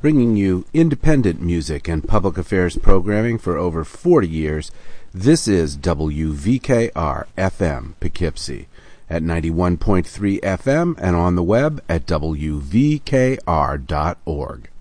Bringing you independent music and public affairs programming for over 40 years, this is WVKR-FM Poughkeepsie at 91.3 FM and on the web at wvkr.org.